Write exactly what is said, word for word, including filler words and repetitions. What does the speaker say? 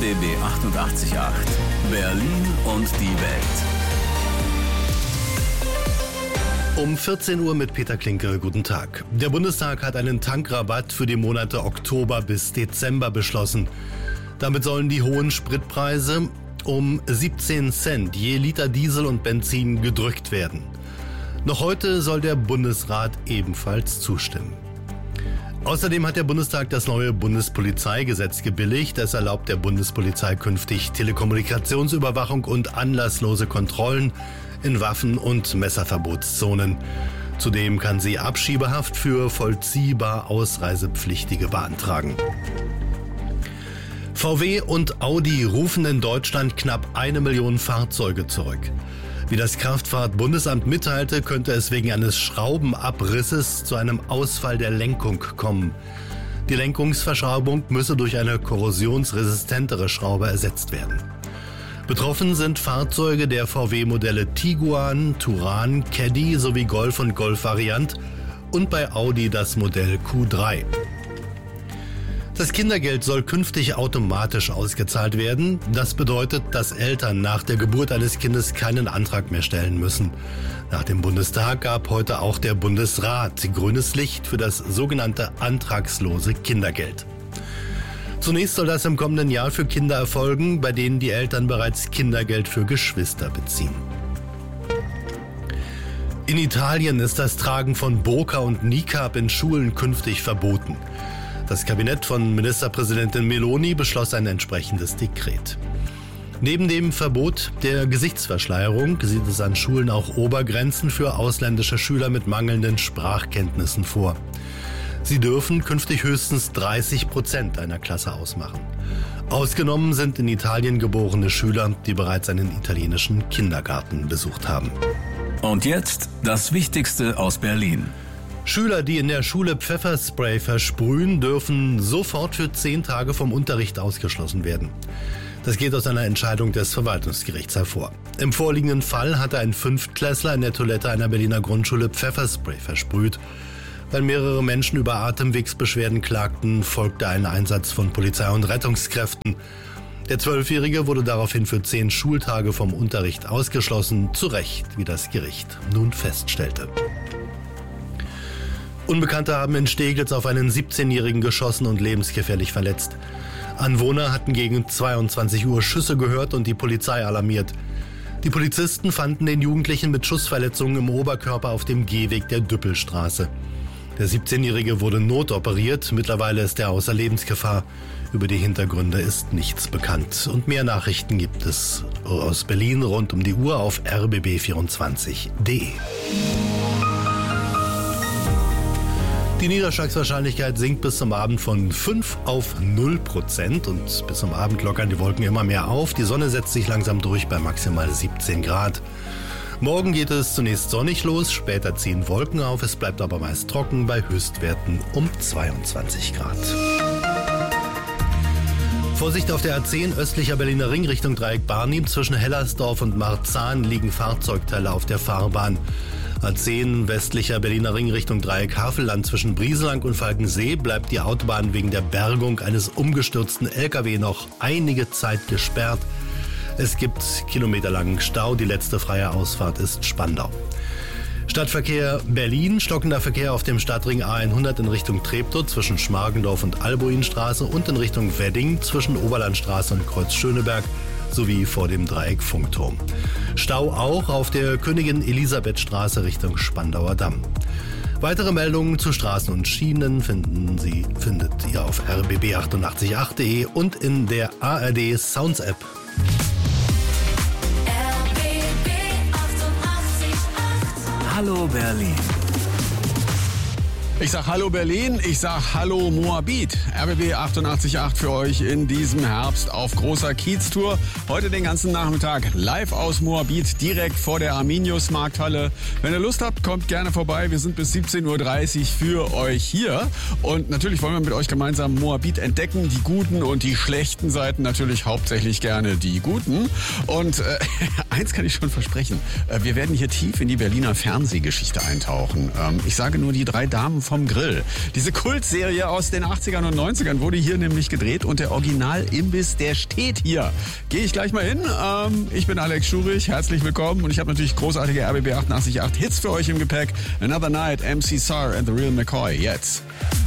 B B achtundachtzig Komma acht. Berlin und die Welt. Um vierzehn Uhr mit Peter Klinke. Guten Tag. Der Bundestag hat einen Tankrabatt für die Monate Oktober bis Dezember beschlossen. Damit sollen die hohen Spritpreise um siebzehn Cent je Liter Diesel und Benzin gedrückt werden. Noch heute soll der Bundesrat ebenfalls zustimmen. Außerdem hat der Bundestag das neue Bundespolizeigesetz gebilligt. Es erlaubt der Bundespolizei künftig Telekommunikationsüberwachung und anlasslose Kontrollen in Waffen- und Messerverbotszonen. Zudem kann sie Abschiebehaft für vollziehbar Ausreisepflichtige beantragen. V W und Audi rufen in Deutschland knapp eine Million Fahrzeuge zurück. Wie das Kraftfahrtbundesamt mitteilte, könnte es wegen eines Schraubenabrisses zu einem Ausfall der Lenkung kommen. Die Lenkungsverschraubung müsse durch eine korrosionsresistentere Schraube ersetzt werden. Betroffen sind Fahrzeuge der V W-Modelle Tiguan, Touran, Caddy sowie Golf und Golf-Variant und bei Audi das Modell Q drei. Das Kindergeld soll künftig automatisch ausgezahlt werden. Das bedeutet, dass Eltern nach der Geburt eines Kindes keinen Antrag mehr stellen müssen. Nach dem Bundestag gab heute auch der Bundesrat grünes Licht für das sogenannte antragslose Kindergeld. Zunächst soll das im kommenden Jahr für Kinder erfolgen, bei denen die Eltern bereits Kindergeld für Geschwister beziehen. In Italien ist das Tragen von Burka und Niqab in Schulen künftig verboten. Das Kabinett von Ministerpräsidentin Meloni beschloss ein entsprechendes Dekret. Neben dem Verbot der Gesichtsverschleierung sieht es an Schulen auch Obergrenzen für ausländische Schüler mit mangelnden Sprachkenntnissen vor. Sie dürfen künftig höchstens dreißig Prozent einer Klasse ausmachen. Ausgenommen sind in Italien geborene Schüler, die bereits einen italienischen Kindergarten besucht haben. Und jetzt das Wichtigste aus Berlin. Schüler, die in der Schule Pfefferspray versprühen, dürfen sofort für zehn Tage vom Unterricht ausgeschlossen werden. Das geht aus einer Entscheidung des Verwaltungsgerichts hervor. Im vorliegenden Fall hatte ein Fünftklässler in der Toilette einer Berliner Grundschule Pfefferspray versprüht. Weil mehrere Menschen über Atemwegsbeschwerden klagten, folgte ein Einsatz von Polizei und Rettungskräften. Der Zwölfjährige wurde daraufhin für zehn Schultage vom Unterricht ausgeschlossen, zu Recht, wie das Gericht nun feststellte. Unbekannte haben in Steglitz auf einen siebzehnjährigen geschossen und lebensgefährlich verletzt. Anwohner hatten gegen zweiundzwanzig Uhr Schüsse gehört und die Polizei alarmiert. Die Polizisten fanden den Jugendlichen mit Schussverletzungen im Oberkörper auf dem Gehweg der Düppelstraße. Der siebzehnjährige wurde notoperiert, mittlerweile ist er außer Lebensgefahr. Über die Hintergründe ist nichts bekannt. Und mehr Nachrichten gibt es aus Berlin rund um die Uhr auf r b b vierundzwanzig punkt d e. Die Niederschlagswahrscheinlichkeit sinkt bis zum Abend von fünf auf null Prozent und bis zum Abend lockern die Wolken immer mehr auf. Die Sonne setzt sich langsam durch bei maximal siebzehn Grad. Morgen geht es zunächst sonnig los, später ziehen Wolken auf, es bleibt aber meist trocken bei Höchstwerten um zweiundzwanzig Grad. Vorsicht auf der A zehn östlicher Berliner Ring Richtung Dreieck Barnim. Zwischen Hellersdorf und Marzahn liegen Fahrzeugteile auf der Fahrbahn. A zehn westlicher Berliner Ring Richtung Dreieck Havelland zwischen Brieselang und Falkensee bleibt die Autobahn wegen der Bergung eines umgestürzten L K W noch einige Zeit gesperrt. Es gibt kilometerlangen Stau, die letzte freie Ausfahrt ist Spandau. Stadtverkehr Berlin, stockender Verkehr auf dem Stadtring A hundert in Richtung Treptow zwischen Schmargendorf und Albuinstraße und in Richtung Wedding zwischen Oberlandstraße und Kreuz Schöneberg sowie vor dem Dreieck Funkturm. Stau auch auf der Königin-Elisabeth-Straße Richtung Spandauer Damm. Weitere Meldungen zu Straßen und Schienen finden Sie, findet ihr auf r b b achtundachtzig Komma acht punkt d e und in der A R D Sounds App. Hallo Berlin. Ich sag Hallo Berlin, ich sag Hallo Moabit. R B B achtundachtzig Komma acht für euch in diesem Herbst auf großer Kieztour. Heute den ganzen Nachmittag live aus Moabit, direkt vor der Arminius Markthalle. Wenn ihr Lust habt, kommt gerne vorbei. Wir sind bis siebzehn Uhr dreißig für euch hier. Und natürlich wollen wir mit euch gemeinsam Moabit entdecken. Die guten und die schlechten Seiten, natürlich hauptsächlich gerne die guten. Und äh, eins kann ich schon versprechen. Äh, wir werden hier tief in die Berliner Fernsehgeschichte eintauchen. Ähm, ich sage nur die drei Damen vom Grill. Diese Kultserie aus den achtzigern und neunzigern wurde hier nämlich gedreht und der Original-Imbiss, der steht hier. Gehe ich gleich mal hin. Ähm, ich bin Alex Schurich, herzlich willkommen und ich habe natürlich großartige R B B achtundachtzig Komma acht Hits für euch im Gepäck. Another Night, M C Sar and the Real McCoy. Jetzt.